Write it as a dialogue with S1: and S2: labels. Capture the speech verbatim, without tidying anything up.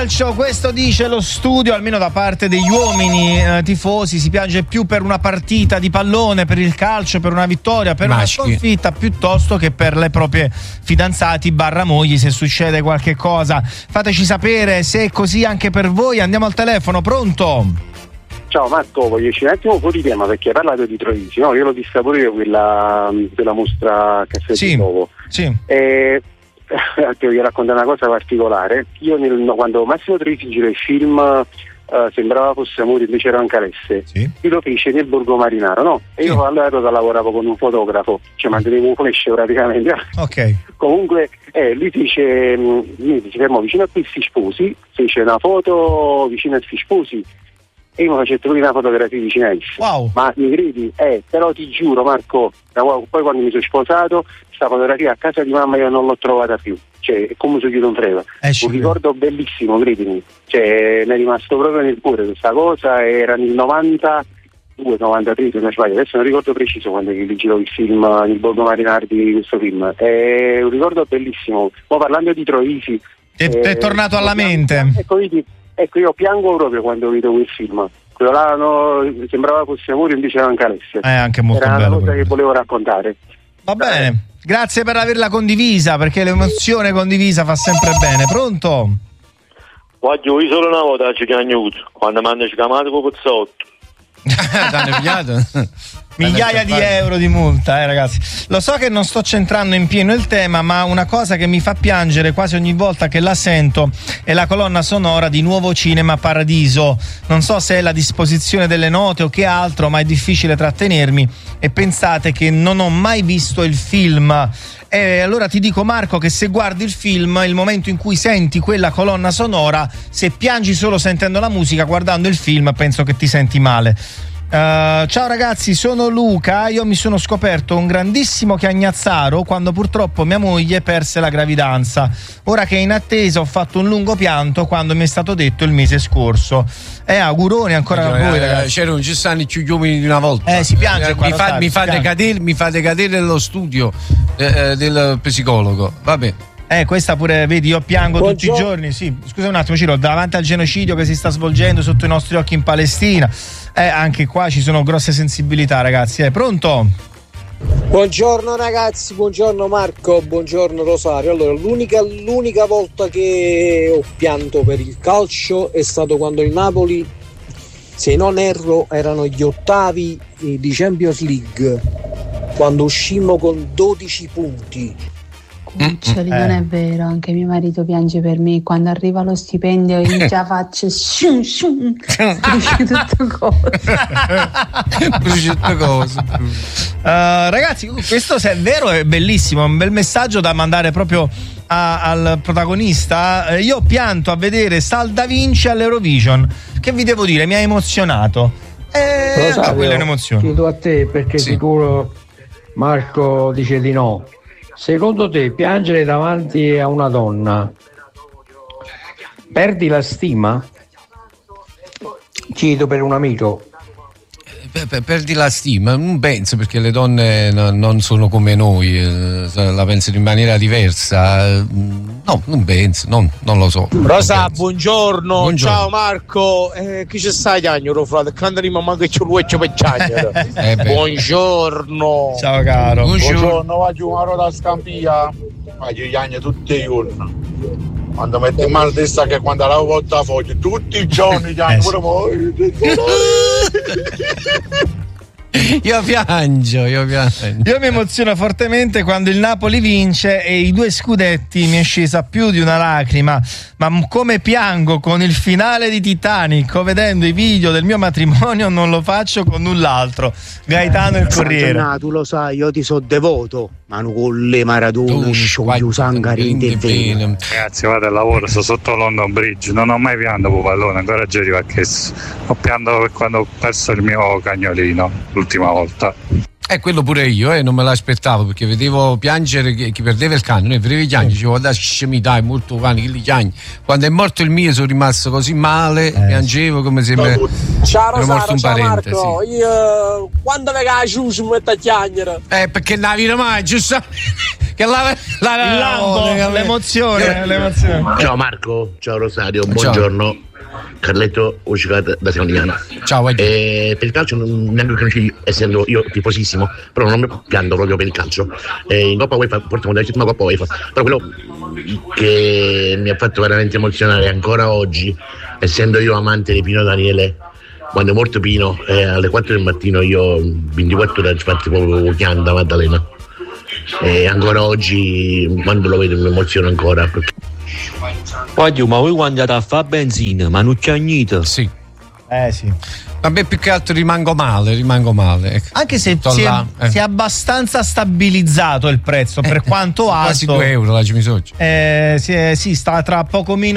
S1: Questo dice lo studio, almeno da parte degli uomini eh, tifosi, si piange più per una partita di pallone, per il calcio, per una vittoria, per Maschi. Una sconfitta, piuttosto che per le proprie fidanzati barra mogli, se succede qualche cosa. Fateci sapere se è così anche per voi. Andiamo al telefono, pronto?
S2: Ciao Marco, voglio uscire un attimo fuori tema perché hai parlato di Troisi, no? Io l'ho vista pure io quella, quella mostra Caffè
S1: sì,
S2: di Nuovo.
S1: Sì.
S2: E ti voglio raccontare una cosa particolare. Io nel, no, quando Massimo Troisi girò il film uh, Sembrava fosse amore invece erano carezze, sì. Io lo fece nel Borgo Marinaro, no? E sì. Io all'epoca lavoravo con un fotografo, cioè mantenevo un flash praticamente.
S1: Ok.
S2: Comunque eh, lui dice, lui si fermò vicino a questi sposi, fece una foto vicino a questi sposi e io mi facevo pure una fotografia vicinanza.
S1: Wow.
S2: Ma mi credi? Eh, però ti giuro Marco, poi quando mi sono sposato, sta fotografia a casa di mamma io non l'ho trovata più. Cioè, è come se io non frega. Eh, un ricordo bellissimo, credimi. Cioè, mi è rimasto proprio nel cuore questa cosa. Era nel novantadue novantatré, se non sbaglio. Adesso non ricordo preciso quando gli girò il film, il Borgo Marinaro di questo film. È un ricordo bellissimo. Poi parlando di Troisi,
S1: è, eh, è tornato alla mente.
S2: Ecco, vedi, ecco, io piango proprio quando vedo quel film. Quello là no, sembrava fosse amore, invece erano carezze.
S1: È anche molto
S2: Era
S1: bello.
S2: una cosa che volevo raccontare.
S1: Va bene. Grazie per averla condivisa, perché l'emozione condivisa fa sempre bene. Pronto?
S3: Voglio io solo una volta ci chiamo quando mi hanno chiamato con Pozzotto.
S1: T'hanno pigliato? Migliaia di euro di multa, eh ragazzi. Lo so che non sto centrando in pieno il tema, ma una cosa che mi fa piangere quasi ogni volta che la sento è la colonna sonora di Nuovo Cinema Paradiso. Non so se è la disposizione delle note o che altro, ma è difficile trattenermi. E pensate che non ho mai visto il film. E allora ti dico, Marco, che se guardi il film, il momento in cui senti quella colonna sonora, se piangi solo sentendo la musica, guardando il film penso che ti senti male. Uh, ciao ragazzi, sono Luca. Io mi sono scoperto un grandissimo chiagnazzaro quando purtroppo mia moglie perse la gravidanza. Ora che è in attesa ho fatto un lungo pianto quando mi è stato detto il mese scorso. Eh, auguroni ancora a voi, ragazzi.
S4: C'era, non ci stanno i chiudiumi di una volta.
S1: Eh, si piange.
S4: Eh, mi, fa, mi, fate cadere, mi fate cadere nello studio eh, del psicologo. Vabbè.
S1: Eh, questa pure, vedi, io piango
S5: Buongiorno.
S1: tutti i giorni. Sì, scusa un attimo, Ciro, davanti al genocidio che si sta svolgendo sotto i nostri occhi in Palestina. Eh, anche qua ci sono grosse sensibilità, ragazzi. Eh, pronto?
S5: Buongiorno ragazzi, buongiorno Marco, buongiorno Rosario. Allora, l'unica, l'unica volta che ho pianto per il calcio è stato quando il Napoli, se non erro, erano gli ottavi di Champions League, quando uscimmo con dodici punti.
S6: Cuccioli, eh. Non è vero, anche mio marito piange per me. Quando arriva lo stipendio io già faccio shum shum, brucia tutto cosa.
S4: Brucia tutto cosa.
S1: Uh, ragazzi, questo se è vero è bellissimo, è un bel messaggio da mandare proprio a, al protagonista. Io ho pianto a vedere Sal Da Vinci all'Eurovision. Che vi devo dire, mi ha emozionato. E anche quella è un'emozione.
S7: Chiedo a te, perché sì. Sicuro Marco dice di no. Secondo te piangere davanti a una donna perdi la stima? Chiedo per un amico.
S4: Perdi la stima, non penso, perché le donne no, non sono come noi, eh, la pensano in maniera diversa. No, non penso, non, non lo so.
S8: Rosa, buongiorno.
S4: buongiorno.
S8: Ciao Marco. Eh, chi ci stai chiagnolo, frate? Quando mamma che ci vuoi per chiagnere. eh buongiorno.
S1: Ciao caro.
S8: Buongiorno, buongiorno voglio una roda a scampia. Voglio chiagne tutti i giorni. Quando metti in mano testa che quando la volta foglia tutti i giorni chiagne pure voi.
S4: Io piangio, io piangio.
S1: Io mi emoziono fortemente quando il Napoli vince e i due scudetti mi è scesa più di una lacrima, ma come piango con il finale di Titanic o vedendo i video del mio matrimonio non lo faccio con null'altro. Gaetano il Corriere.
S9: Sant'Anna, tu lo sai, io ti so devoto, ma con le Maradona, sciogli sangari in veno.
S10: Ragazzi, vado al lavoro, sto sotto London Bridge, non ho mai pianto per pallone, ancora oggi arrivo a Chesso. Ho pianto quando ho perso il mio cagnolino l'ultima volta.
S4: Eh, quello pure io, eh, non me l'aspettavo, perché vedevo piangere chi, chi perdeva il cane, noi vedevo i piangi, dicevo guarda scemità, è molto cane, che li piangi. Quando è morto il mio sono rimasto così male, eh. piangevo come se me,
S5: ciao
S4: ero morto
S5: Rosario,
S4: un
S5: ciao
S4: parente.
S5: Marco,
S4: Sì.
S5: io quando venga a giù si mette a chiagnere.
S4: Eh, perché non la vino mai, giusto? Che la, la, la,
S1: il lampo,
S4: la,
S1: l'emozione, l'emozione.
S11: Ciao Marco, ciao Rosario, buongiorno. Ciao. Carletto Uscicata da Secondiano.
S4: Ciao.
S11: Eh, per il calcio non, neanche conosci, essendo io tifosissimo, però non mi pianto proprio per il calcio. Eh, in Coppa UEFA portiamo la settima Coppa UEFA, però quello che mi ha fatto veramente emozionare ancora oggi, essendo io amante di Pino Daniele, quando è morto Pino eh, alle quattro del mattino io ventiquattro ore infatti proprio pianta Maddalena, e ancora oggi quando lo vedo mi emoziono ancora perché...
S12: Voglio, ma voi quando andate a fare benzina, ma non c'è niente?
S4: Sì.
S1: Eh sì.
S4: Vabbè, più che altro rimango male, rimango male. Ecco.
S1: Anche se si è, eh. si è abbastanza stabilizzato il prezzo, per
S4: eh,
S1: quanto alto.
S4: Quasi due euro la Cimisoggio.
S1: Eh, si, è, si sta tra poco meno